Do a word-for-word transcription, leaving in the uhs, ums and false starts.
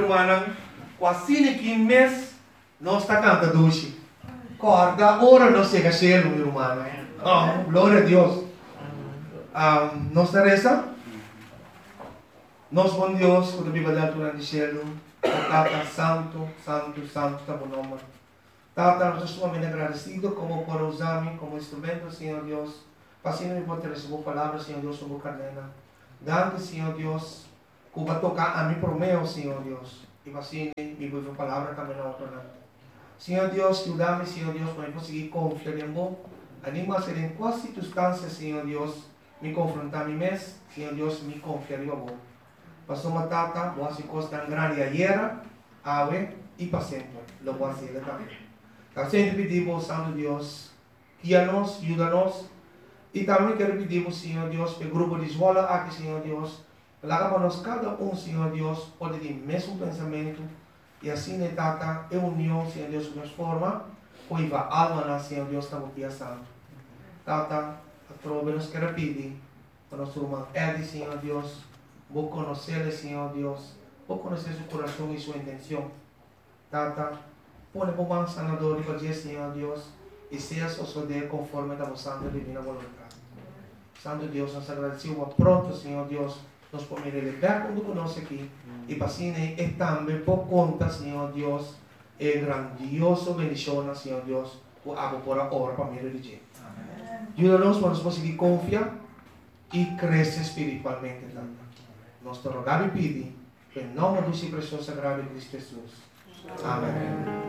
irmã, quase que mês, nós está cantando doce. Corda, ora não chega cheio, meu irmão. Oh, glória a Deus. Um, nós está reza? Nós, bom Deus, quando a Bíblia dá altura de cielo, Tata, santo, santo, santo, está bom nome. Tata, nós estamos muito agradecidos como por usar-me como instrumento, Senhor Deus. Passinho por ter recebido palavras, Senhor Deus, sobre cadena. Dando, Senhor Deus, que vai tocar a mim por meio, Senhor Deus. E assim, me vou palavra também na outra. Senhor Deus, ajuda-me, Senhor Deus, para eu conseguir confiar em você. Anima a ser em quais circunstâncias, Senhor Deus, me confrontar a mim mesmo, Senhor Deus, me confiar em você. Passou uma tata, boa se costa grande ayer, ave e para sempre. Lo voy a hacer também. Então, sempre pedimos, Santo Deus, guia-nos, ajuda-nos. E também quero pedir, Senhor Deus, para o grupo de escola aqui, Senhor Deus, para nós cada um, Senhor Deus, pode ter o mesmo pensamento. E assim, né, tata, é união, Senhor Deus, que nos forma, pois a alma, Senhor Deus, está aqui a santo. Tata, a trova nos quer pedir, para nosso irmão Edi, Senhor Deus, vou conhecer, Senhor Deus, vou conhecer seu coração e sua intenção. Tata, põe por mão sanador e fazer, Senhor Deus, e seja suceder conforme a vossa santa divina vontade. Santo Deus, nós agradecemos pronto, Senhor Deus, nos podemos levar quando conosco aqui. E para assim, é também por conta, Senhor Deus, é grandioso bendição, Senhor Deus, por a por a hora para me religião. Ajuda-nos para nós conseguir confiar e crescer espiritualmente. Nós te rogamos e pedimos, em nome do seu precioso sagrado Cristo Jesus. Amém.